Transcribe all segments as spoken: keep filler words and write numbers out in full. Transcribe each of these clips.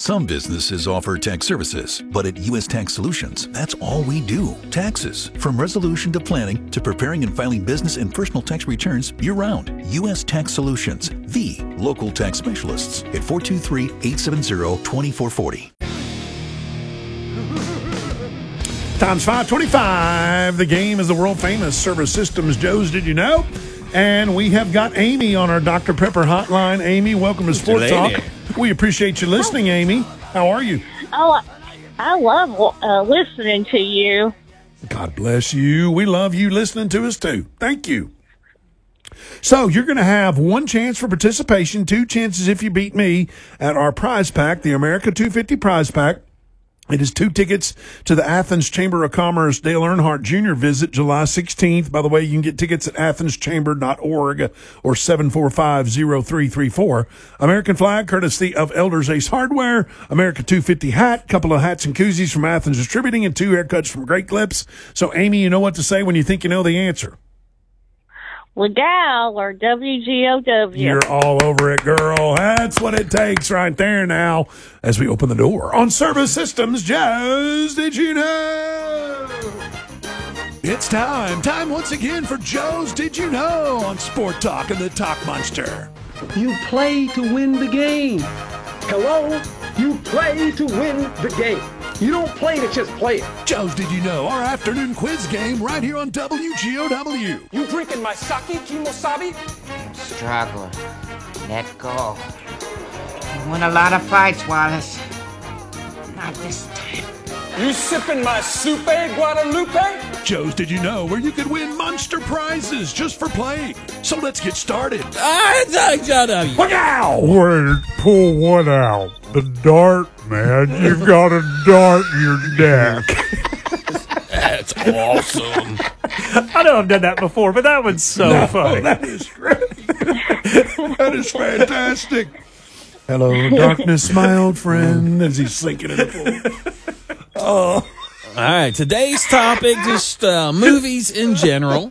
Some businesses offer tax services, but at U S Tax Solutions, that's all we do. Taxes. From resolution to planning to preparing and filing business and personal tax returns year-round. U S Tax Solutions, the local tax specialists at four two three, eight seven zero, two four four zero. Times five twenty-five. The game is the world-famous Service Systems Joe's Did You Know? And we have got Amy on our Doctor Pepper hotline. Amy, welcome to Sports Talk. We appreciate you listening, Amy. How are you? Oh, I love uh, listening to you. God bless you. We love you listening to us, too. Thank you. So you're going to have one chance for participation, two chances if you beat me at our prize pack, the America two fifty prize pack. It is two tickets to the Athens Chamber of Commerce Dale Earnhardt Junior visit July sixteenth. By the way, you can get tickets at athens chamber dot org or seven four five, zero three three four. American flag, courtesy of Elders Ace Hardware. America two fifty hat, couple of hats and koozies from Athens Distributing, and two haircuts from Great Clips. So, Amy, you know what to say when you think you know the answer. Legal or W G O W. You're all over it, girl. That's what it takes right there now as we open the door on Service Systems Joe's Did You Know? It's time. Time once again for Joe's Did You Know on Sport Talk and the Talk Monster. You play to win the game. Hello? You play to win the game. You don't play to just play it. Joe's Did You Know, our afternoon quiz game right here on W G O W. You drinking my sake, Kimosabi? I'm struggling. Let go. You won a lot of fights, Wallace. Not this time. You sipping my soupe, Guadalupe? Joe's Did You Know, where you could win monster prizes just for playing. So let's get started. I think W. Look out! Wait, pull one out. The dart, man. You've got a dart in your neck. That's awesome. I know I've done that before, but that one's so no, funny. That is great. That is fantastic. Hello, darkness, my old friend, as he's sinking in the pool. Oh. All right, today's topic, just uh, movies in general.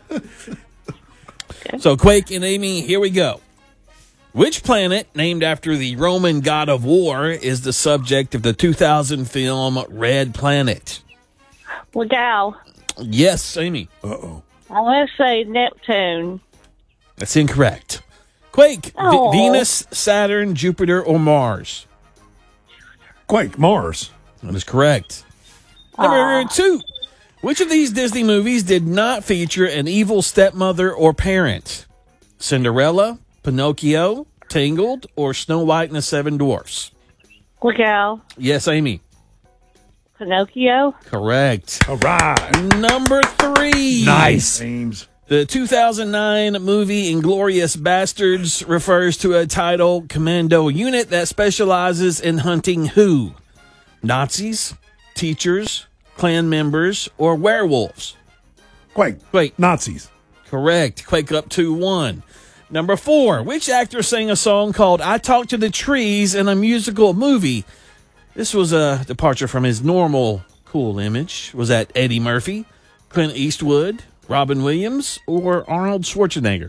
So, Quake and Amy, here we go. Which planet, named after the Roman god of war, is the subject of the two thousand film Red Planet? Legal. Yes, Amy. Uh-oh. I want to say Neptune. That's incorrect. Quake, Oh. V- Venus, Saturn, Jupiter, or Mars? Quake, Mars. That is correct. Number two. Which of these Disney movies did not feature an evil stepmother or parent? Cinderella, Pinocchio, Tangled, or Snow White and the Seven Dwarfs? Legal. Yes, Amy. Pinocchio. Correct. All right. Number three. Nice. James. The two thousand nine movie Inglourious Bastards refers to a title commando unit that specializes in hunting who? Nazis, teachers, Klan members, or werewolves? Quake. Quake. Nazis. Correct. Quake up two one. Number four. Which actor sang a song called I Talk to the Trees in a musical movie? This was a departure from his normal cool image. Was that Eddie Murphy, Clint Eastwood, Robin Williams, or Arnold Schwarzenegger?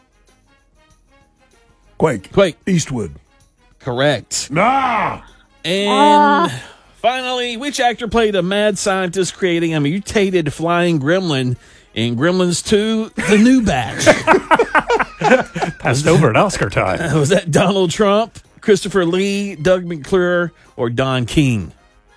Quake. Quake. Eastwood. Correct. Ah! And finally, which actor played a mad scientist creating a mutated flying gremlin in Gremlins two, The New Batch? Passed over at Oscar time. Was that Donald Trump, Christopher Lee, Doug McClure, or Don King?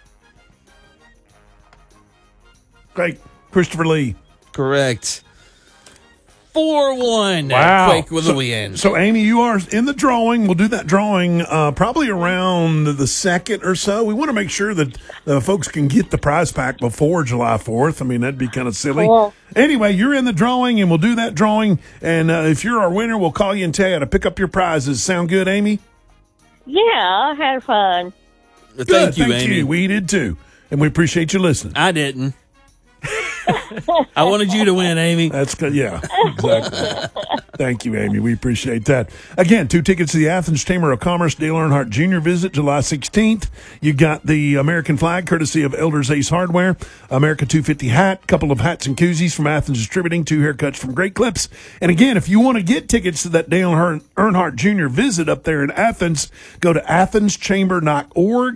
Quake. Christopher Lee. Correct. four one. Wow. Quake with so, a win. So, Amy, you are in the drawing. We'll do that drawing uh, probably around the second or so. We want to make sure that uh, folks can get the prize pack before July fourth. I mean, that'd be kind of silly. Cool. Anyway, you're in the drawing, and we'll do that drawing. And uh, if you're our winner, we'll call you and tell you to pick up your prizes. Sound good, Amy? Yeah, I had fun. Thank Good. you, Thank Amy. you. We did, too. And we appreciate you listening. I didn't. I wanted you to win, Amy. That's good. Yeah, exactly. Thank you, Amy. We appreciate that. Again, two tickets to the Athens Chamber of Commerce Dale Earnhardt Junior visit July sixteenth. You got the American flag, courtesy of Elders Ace Hardware. America two fifty hat, couple of hats and koozies from Athens Distributing, two haircuts from Great Clips. And again, if you want to get tickets to that Dale Earnhardt Junior visit up there in Athens, go to athens chamber dot org